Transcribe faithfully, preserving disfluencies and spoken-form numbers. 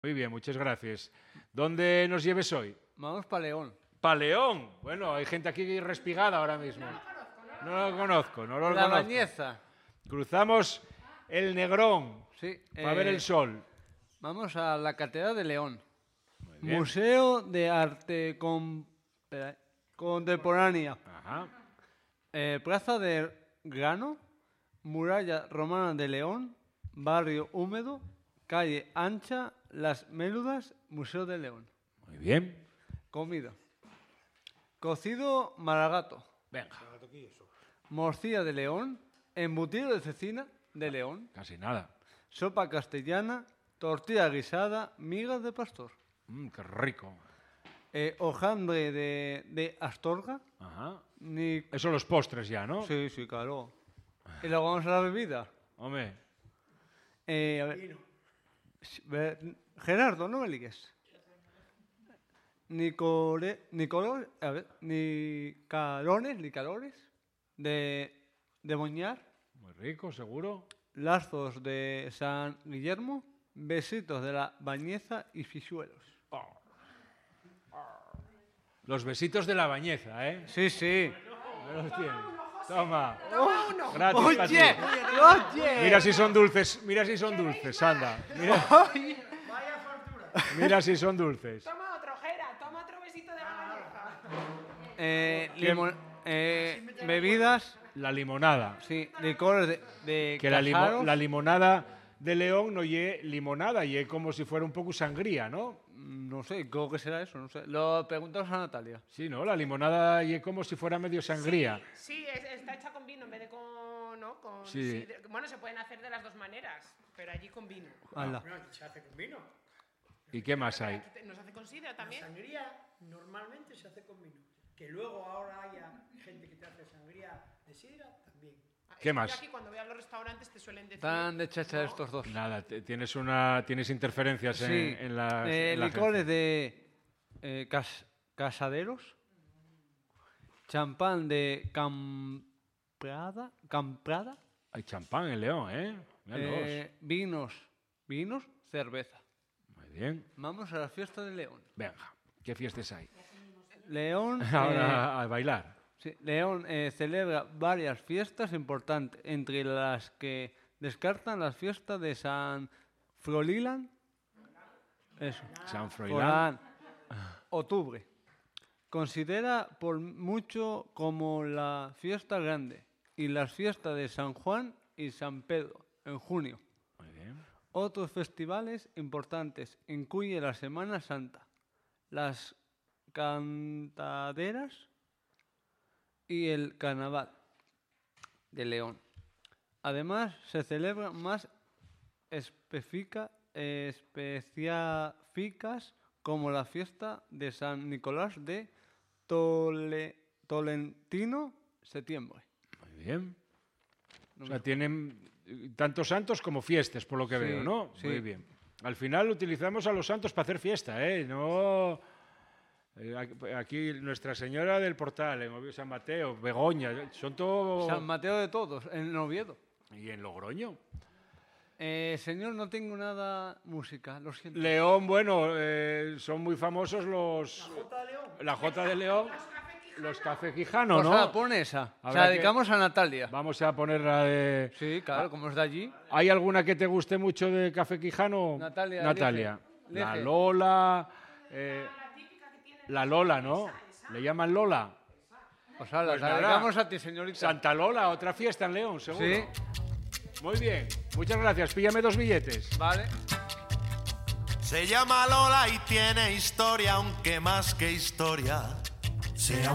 Muy bien, muchas gracias. ¿Dónde nos lleves hoy? Vamos para León. ¿Para León? Bueno, hay gente aquí respigada ahora mismo. No lo conozco, no lo La conozco. Bañeza. Cruzamos el Negrón Sí. para eh, ver el sol. Vamos a la Catedral de León. Muy bien. Museo de Arte Con- espera, Contemporánea. Ajá. Eh, Plaza de Grano. Muralla Romana de León. Barrio Húmedo. Calle Ancha. Las Méludas. Museo de León. Muy bien. Comida. Cocido maragato. Venga, Morcilla de León. Embutido de cecina de León. casi nada. Sopa castellana. Tortilla guisada. Migas de pastor. Mm, qué rico. Eh, hojaldre de, de Astorga. Ajá. Ni... Eso los postres ya, ¿no? Sí, sí, claro. Y luego vamos a la bebida. Hombre, Eh, a ver. Sí, ve- Gerardo, no me ligues. Nicore, Nicolor, a ver, Nicalones, Nicalones, de, de Boñar, muy rico, seguro. Lazos de San Guillermo, Besitos de la Bañeza y Fisuelos. Los besitos de la Bañeza, ¿eh? Sí, sí. Ahí los tienes. Toma. Toma uno. Gracias, ¡Oye! Pati. ¡Oye! Mira si son dulces, mira si son dulces, anda. Mira, Vaya fortuna. mira si son dulces. Toma otro, Jera. Toma otro besito de la Bañeza. Eh, ¿Quién? limon- eh, bebidas, La limonada. sí, licores de, de Que la, limo- casaros. la limonada de León no lle limonada, lle como si fuera un poco sangría, ¿no? No sé, creo que será eso, no sé. Lo preguntamos a Natalia. Sí, ¿no? La limonada lle como si fuera medio sangría. Sí, es- está hecha con vino en vez de con... ¿no? con Sí. sidra. Bueno, se pueden hacer de las dos maneras, pero allí con vino. Ala. No, aquí se hace con vino. ¿Y qué más hay? Aquí te- ¿Nos hace con sidra también? Sangría normalmente se hace con vino. Que luego ahora haya gente que te hace sangría de sidra, también. Ah, ¿Qué es que más? yo aquí cuando voy a los restaurantes te suelen decir... Están de chacha ¿no? estos dos. Nada, te- tienes una tienes interferencias en, Sí, en la, eh, en la licores agencia. de eh, cas- casaderos, champán de Camprada, Camprada, Hay champán en León, ¿eh? Míralos. eh, vinos, vinos, cerveza. Muy bien. Vamos a la fiesta de León. Venga, ¿qué fiestas hay? León, eh, Ahora a bailar. sí, León eh, celebra varias fiestas importantes, entre las que descartan las fiestas de San Frolilan, eso, San Froilán. Forán, octubre. Considera por mucho como la fiesta grande y las fiestas de San Juan y San Pedro en junio. Muy bien. Otros festivales importantes incluyen la Semana Santa, las cantaderas y el Carnaval de León. Además, se celebran más especifica- específicas como la fiesta de San Nicolás de Tole- Tolentino, septiembre. Muy bien. O sea, tienen eh, tantos santos como fiestas, por lo que Sí, veo, ¿no? sí. Muy bien. Al final utilizamos a los santos para hacer fiesta, ¿eh? No... eh, ac- Aquí Nuestra Señora del Portal, en Oviedo, San Mateo, Begoña, son todo... San Mateo de todos, en Oviedo. Y en Logroño. Eh, señor, no tengo nada música, lo siento. León, bueno, eh, son muy famosos los... La Jota de León. Los Café Quijano, Pues ¿no? ahora, pon esa. Se Habrá la que- dedicamos a Natalia. Vamos a poner la de... Sí, claro, como es de allí. ¿Hay alguna que te guste mucho de Café Quijano? Natalia, Natalia. elige, La elige. Lola. eh, la Lola, ¿no? ¿Le llaman Lola? Pues ahora, Pues la nada. dedicamos a ti, señorita. Santa Lola, otra fiesta en León, seguro. Sí, Muy bien. Muchas gracias. Píllame dos billetes. vale. Se llama Lola y tiene historia, aunque más que historia, sea